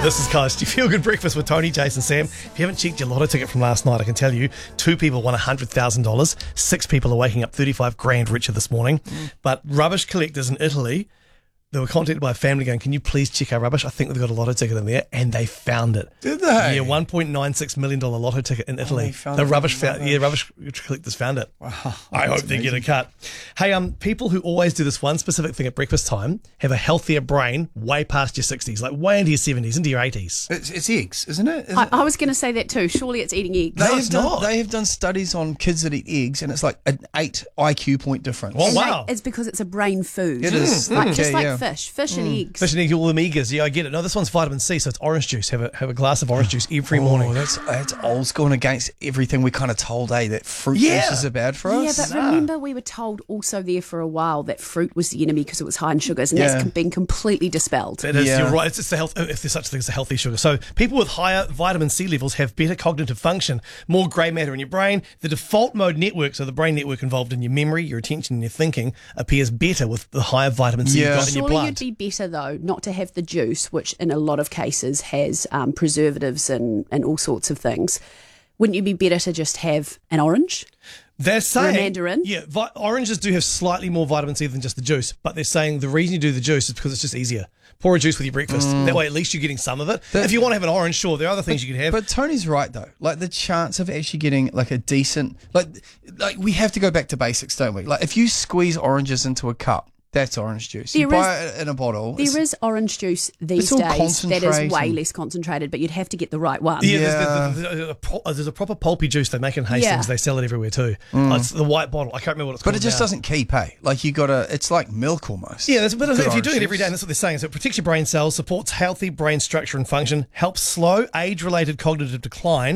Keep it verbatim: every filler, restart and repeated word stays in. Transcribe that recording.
This is College. Do you feel good breakfast with Tony, Jason, Sam? If you haven't checked your lotto ticket from last night, I can tell you two people won one hundred thousand dollars. Six people are waking up thirty-five grand richer this morning. Mm. But rubbish collectors in Italy, they were contacted by a family going, can you please check our rubbish? I think we've got a lotto ticket in there. And they found it. Did they? Yeah, one point nine six million dollars lotto ticket in Italy. Oh, they found the it rubbish, in found, rubbish. yeah, rubbish collectors found it. Wow, I hope they get a cut. Hey, um, people who always do this one specific thing at breakfast time have a healthier brain way past your sixties, like way into your seventies, into your eighties. It's, it's eggs, isn't it? Isn't I, it? I was going to say that too. Surely it's eating eggs. They No, have it's done, not. They have done studies on kids that eat eggs, and it's like an eight I Q point difference. Oh, And wow. they- it's because it's a brain food. It is. Like, Mm. just Yeah, like yeah. fish. Fish and eggs. Fish and eggs, all the omegas. Yeah, I get it. No, this one's vitamin C, so it's orange juice. Have a have a glass of orange juice every Oh, morning. that's that's old school and against everything we kind of told, eh? That fruit Yeah. juices are bad for Yeah, us. but remember we were told also there for a while that fruit was the enemy because it was high in sugars, and Yeah. that's been completely dispelled. It is, Yeah. you're right. It's, it's the health, if there's such a thing as a healthy sugar. So people with higher vitamin C levels have better cognitive function, more grey matter in your brain. The default mode network, so the brain network involved in your memory, your attention, and your thinking, appears better with the higher vitamin C Yeah. you've got in your Surely blood. you'd be better though not to have the juice, which in a lot of cases has um, preservatives and, and all sorts of things. Wouldn't you be better to just have an orange? They're saying, mandarin? yeah, vi- oranges do have slightly more vitamin C than just the juice, but they're saying the reason you do the juice is because it's just easier. Pour a juice with your breakfast. That way, at least you're getting some of it. That- if you want to have an orange, sure, there are other things you can have. But Tony's right though. Like the chance of actually getting like a decent like like we have to go back to basics, don't we? Like if you squeeze oranges into a cup, that's orange juice. You There buy it in a bottle. There it's- is orange juice these all days that is concentrate way and- less concentrated, but you'd have to get the right one. Yeah, Yeah. There's, there's, there's, a pro- there's a proper pulpy juice they make in Hastings. Yeah. They sell it everywhere too. Oh, it's the white bottle. I can't remember what it's But called it just now. doesn't keep, eh? Like you gotta it's like milk almost. Yeah, that's, but Good if you're orange doing it every juice. day, and that's what they're saying, so it protects your brain cells, supports healthy brain structure and function, helps slow age-related cognitive decline,